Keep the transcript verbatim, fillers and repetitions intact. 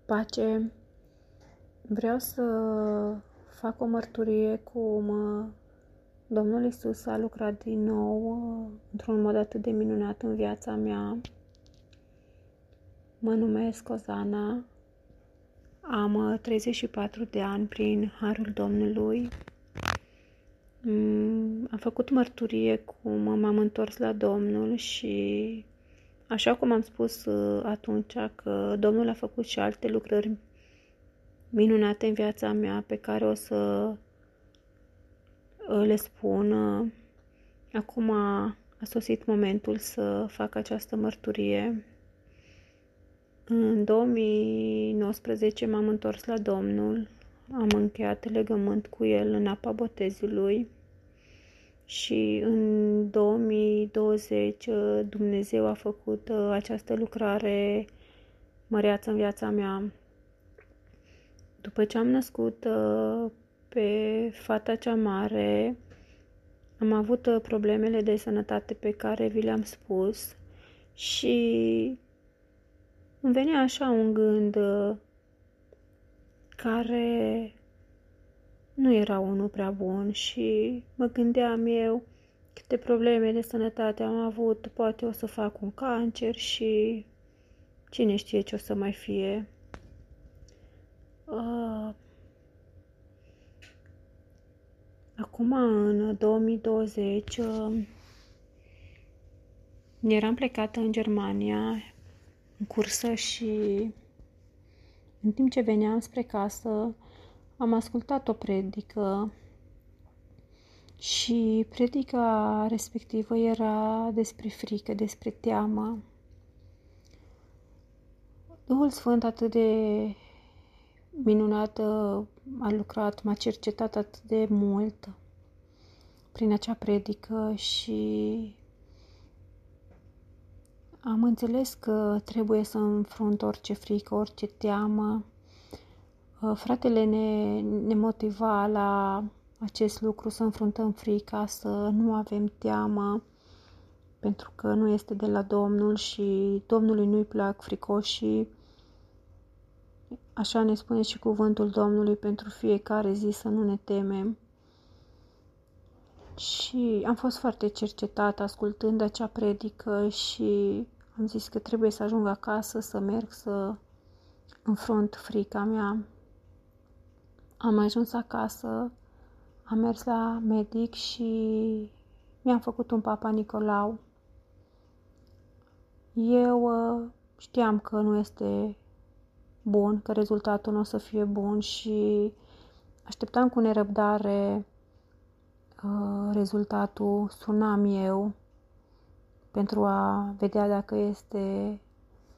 Pace, vreau să fac o mărturie cum uh, Domnul Iisus a lucrat din nou uh, într-un mod atât de minunat în viața mea. Mă numesc Ozana, am uh, treizeci și patru de ani prin Harul Domnului. Mm, am făcut mărturie cum m-am întors la Domnul și așa cum am spus uh, atunci că Domnul a făcut și alte lucrări minunate în viața mea pe care o să le spun. Acum a sosit momentul să fac această mărturie. În două mii nouăsprezece m-am întors la Domnul, am încheiat legământ cu El în apa botezului și în două mii douăzeci Dumnezeu a făcut această lucrare măreață în viața mea. După ce am născut pe fata cea mare, am avut problemele de sănătate pe care vi le-am spus și îmi venea așa un gând care nu era unul prea bun și mă gândeam eu câte probleme de sănătate am avut, poate o să fac un cancer și cine știe ce o să mai fie. Uh, Acum, în două mii douăzeci, uh, eram plecată în Germania în cursă și în timp ce veneam spre casă am ascultat o predică și predica respectivă era despre frică, despre teamă. Duhul Sfânt atât de minunat a lucrat, m-a cercetat atât de mult prin acea predică și am înțeles că trebuie să înfrunt orice frică, orice teamă. Fratele ne, ne motiva la acest lucru, să înfruntăm frica, să nu avem teamă, pentru că nu este de la Domnul și Domnului nu-i plac fricoșii. Așa ne spune și cuvântul Domnului pentru fiecare zi să nu ne temem. Și am fost foarte cercetată ascultând acea predică și am zis că trebuie să ajung acasă, să merg, să înfrunt frica mea. Am ajuns acasă, am mers la medic și mi-am făcut un Papa Nicolau. Eu știam că nu este bun, că rezultatul nu o să fie bun și așteptam cu nerăbdare uh, rezultatul. Sunam eu pentru a vedea dacă este